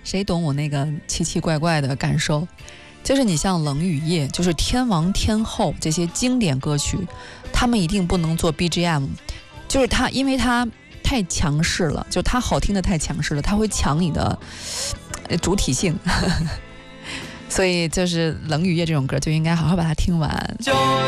谁懂我那个奇奇怪怪的感受？就是你像冷雨夜，就是天王天后这些经典歌曲，他们一定不能做 BGM， 就是它，因为它太强势了，就它好听的太强势了，它会抢你的主体性。所以就是冷雨夜这种歌就应该好好把它听完。